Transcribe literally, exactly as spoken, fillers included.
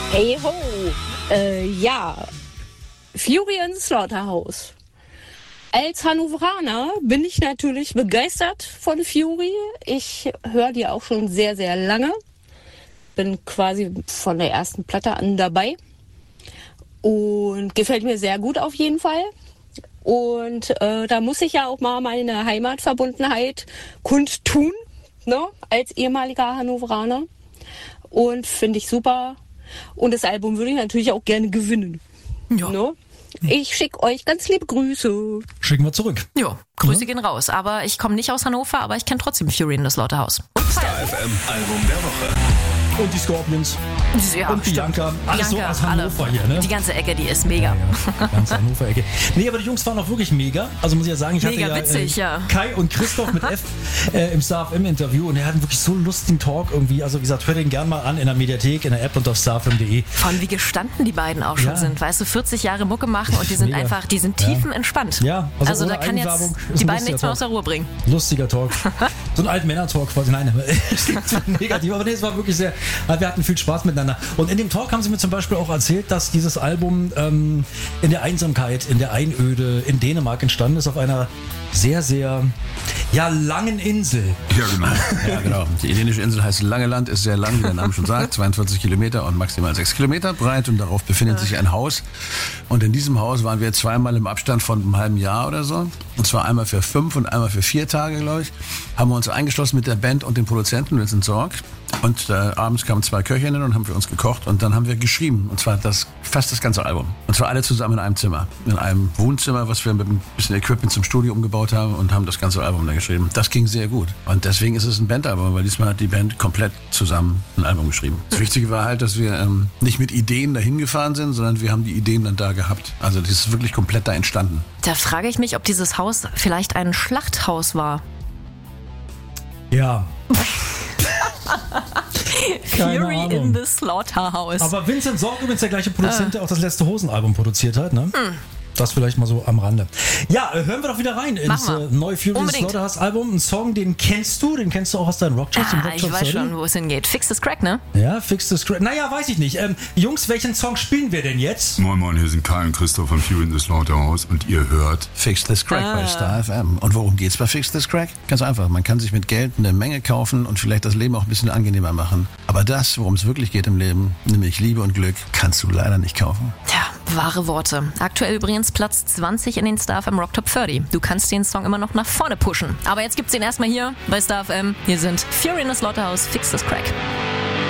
Hey ho, äh, ja, Fury in the Slaughterhouse. Als Hannoveraner bin ich natürlich begeistert von Fury. Ich höre die auch schon sehr, sehr lange. Bin quasi von der ersten Platte an dabei. Und gefällt mir sehr gut auf jeden Fall. Und äh, da muss ich ja auch mal meine Heimatverbundenheit kundtun, ne, als ehemaliger Hannoveraner. Und finde ich super. Und das Album würde ich natürlich auch gerne gewinnen. Ja. Ne? Ich schicke euch ganz liebe Grüße. Schicken wir zurück. Ja, Grüße ja. gehen raus. Aber ich komme nicht aus Hannover, aber ich kenne trotzdem Fury in the Slaughterhouse. Star F M Album der Woche. Und die Scorpions. Ja, und Bianca. Alles Bianca, so aus Hannover alle. hier, ne? Die ganze Ecke, die ist mega. Ja, ja. Die ganze Hannover-Ecke. Nee, aber die Jungs waren auch wirklich mega. Also muss ich ja sagen, ich mega hatte ja, witzig, äh, ja Kai und Christoph mit F äh, im Star F M-Interview und er hatten wirklich so lustigen Talk irgendwie. Also wie gesagt, hört ihn gerne mal an in der Mediathek, in der App und auf starfm punkt de. Vor allem, wie gestanden die beiden auch schon ja. sind. Weißt du, vierzig Jahre Mucke machen und die sind Mega. einfach, die sind ja. tiefenentspannt. Ja, also, also da kann jetzt die beiden nichts mehr aus der Ruhe bringen. Lustiger Talk. So ein alten Männer-Talk quasi. Nein, es klingt negativ, aber nee, es war wirklich sehr, wir hatten viel Spaß miteinander. Und in dem Talk haben sie mir zum Beispiel auch erzählt, dass dieses Album ähm, in der Einsamkeit, in der Einöde in Dänemark entstanden ist, auf einer sehr, sehr ja, langen Insel. Ja, genau. Ja, genau. Die dänische Insel heißt Langeland, ist sehr lang, wie der Name schon sagt, zweiundvierzig Kilometer und maximal sechs Kilometer breit und darauf befindet sich ein Haus. Und in diesem Haus waren wir zweimal im Abstand von einem halben Jahr oder so. Und zwar einmal für fünf und einmal für vier Tage, glaube ich. Haben wir uns eingeschlossen mit der Band und den Produzenten, wir sind Sorg. Und äh, abends kamen zwei Köchinnen und haben für uns gekocht und dann haben wir geschrieben. Und zwar das, fast das ganze Album. Und zwar alle zusammen in einem Zimmer. In einem Wohnzimmer, was wir mit ein bisschen Equipment zum Studio umgebaut haben und haben das ganze Album dann geschrieben. Das ging sehr gut. Und deswegen ist es ein Bandalbum, weil diesmal hat die Band komplett zusammen ein Album geschrieben. Das Wichtige war halt, dass wir ähm, nicht mit Ideen dahin gefahren sind, sondern wir haben die Ideen dann da gehabt. Also das ist wirklich komplett da entstanden. Da frage ich mich, ob dieses Haus vielleicht ein Schlachthaus war. Ja. Fury in the Slaughterhouse. Aber Vincent Sorg übrigens der gleiche Produzent, der auch das letzte Hosenalbum produziert hat, ne? Hm. Das vielleicht mal so am Rande. Ja, hören wir doch wieder rein ins äh, neue Fury in the Slaughterhouse Album. Ein Song, den kennst du, den kennst du auch aus deinen Rockcharts. Ah, ich weiß schon, wo es hingeht. Fix this Crack, ne? Ja, Fix this Crack. Naja, weiß ich nicht. Ähm, Jungs, welchen Song spielen wir denn jetzt? Moin Moin, hier sind Kai und Christoph von Fury in the Slaughterhouse und ihr hört Fix this Crack ah. bei Star F M. Und worum geht's bei Fix this Crack? Ganz einfach, man kann sich mit Geld eine Menge kaufen und vielleicht das Leben auch ein bisschen angenehmer machen. Aber das, worum es wirklich geht im Leben, nämlich Liebe und Glück, kannst du leider nicht kaufen. Tja, wahre Worte. Aktuell übrigens Platz zwanzig in den Star F M Rock Top dreißig. Du kannst den Song immer noch nach vorne pushen. Aber jetzt gibt's den erstmal hier bei Star F M. Hier sind Fury in the Slaughterhouse, Fix this Crack.